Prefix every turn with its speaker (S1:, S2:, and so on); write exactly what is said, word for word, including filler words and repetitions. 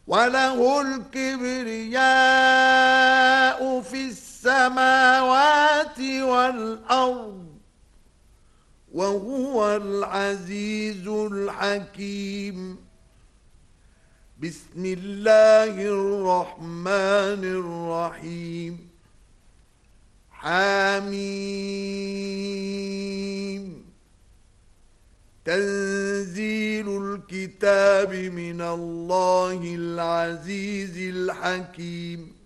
S1: وله الكبرياء في السماوات والأرض وهو العزيز الحكيم. بسم الله الرحمن الرحيم. حميم. تنزيل الكتاب من الله العزيز الحكيم.